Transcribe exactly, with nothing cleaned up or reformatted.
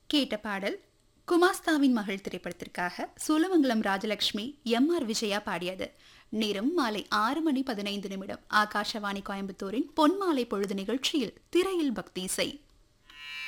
கேட்ட பாடல் குமாஸ்தாவின் மகள் திரைப்படத்திற்காக சூலமங்கலம் ராஜலட்சுமி எம் ஆர் விஜயா பாடியது. நேரம் மாலை ஆறு மணி பதினைந்து நிமிடம். ஆகாஷவாணி கோயம்புத்தூரின் பொன்மாலை பொழுது நிகழ்ச்சியில் திரையில் பக்தி இசை.